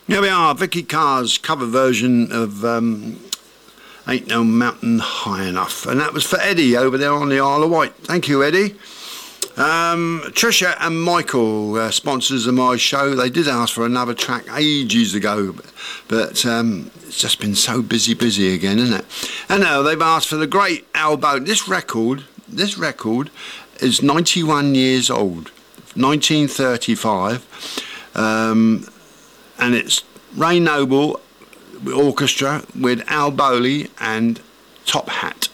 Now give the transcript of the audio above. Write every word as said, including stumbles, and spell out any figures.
Here we are, Vicky Carr's cover version of um, Ain't No Mountain High Enough. And that was for Eddie over there on the Isle of Wight. Thank you, Eddie. Um, Trisha and Michael, uh, sponsors of my show, they did ask for another track ages ago, but um, it's just been so busy, busy again, isn't it? And now they've asked for the great Al Bowley. This record, this record is ninety-one years old, nineteen thirty-five. Um, and it's Ray Noble Orchestra with Al Bowley and Top Hat.